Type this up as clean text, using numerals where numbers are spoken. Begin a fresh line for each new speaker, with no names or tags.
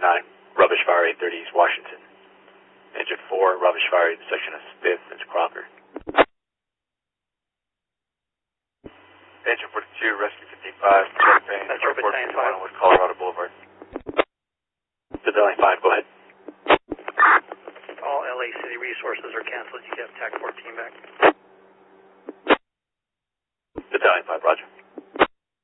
Rubbish Fire 830 East Washington. Engine 4, Rubbish Fire, section of 5th, it's Crocker. Engine 42, Rescue 55, Champaign,
Metro Battalion 5.
West Colorado Boulevard. Battalion 5, go ahead.
All LA City resources are canceled. You can have TAC 14 back.
Battalion 5, roger.